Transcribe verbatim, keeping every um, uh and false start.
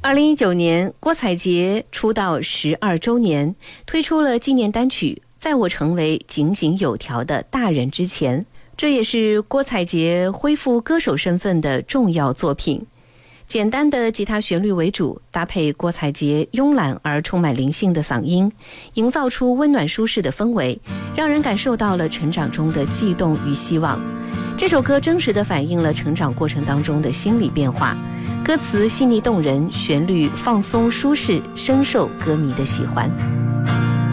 二零一九年，郭采洁出道十二周年，推出了纪念单曲《在我成为井井有条的大人之前》，这也是郭采洁恢复歌手身份的重要作品。简单的吉他旋律为主，搭配郭采洁慵懒而充满灵性的嗓音，营造出温暖舒适的氛围，让人感受到了成长中的悸动与希望。这首歌真实地反映了成长过程当中的心理变化，歌词细腻动人，旋律放松舒适，深受歌迷的喜欢。